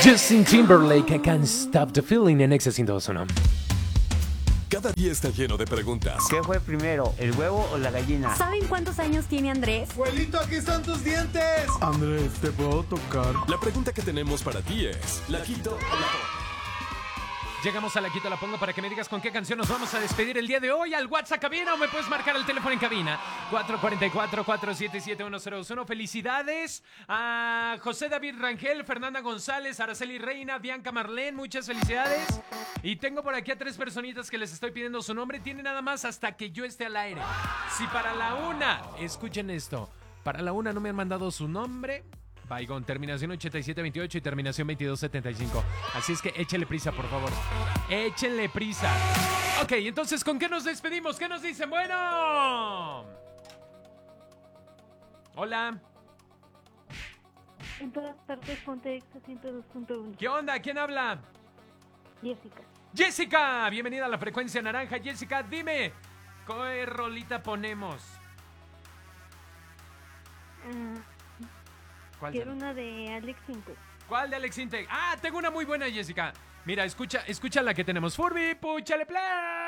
Justin Timberlake, I Can't Stop the Feeling en Exa 102.1. Cada día está lleno de preguntas. ¿Qué fue primero, el huevo o la gallina? ¿Saben cuántos años tiene Andrés? Abuelito, aquí están tus dientes. Andrés, ¿te puedo tocar? La pregunta que tenemos para ti es: ¿la quito o la pongo? Llegamos a La Quito La Pongo para que me digas con qué canción nos vamos a despedir el día de hoy. Al WhatsApp cabina o me puedes marcar el teléfono en cabina 444-477-1021. Felicidades a José David Rangel, Fernanda González, Araceli Reina, Bianca Marlene. Muchas felicidades. Y tengo por aquí a 3 personitas que les estoy pidiendo su nombre. Tiene nada más hasta que yo esté al aire. Si para la una, escuchen esto, para la una no me han mandado su nombre, Baigón, terminación 8728 y terminación 2275. Así es que échenle prisa, por favor. Échenle prisa. Ok, entonces, ¿con qué nos despedimos? ¿Qué nos dicen? Bueno. Hola. En todas partes, ponte Exa 102.1. ¿Qué onda? ¿Quién habla? Jessica. Jessica, bienvenida a la frecuencia naranja. Jessica, dime, ¿qué rolita ponemos? ¿Cuál? Quiero una de Alex Intec. ¿Cuál de Alex Intec? Ah, tengo una muy buena, Jessica. Mira, escucha la que tenemos. Furby, púchale play.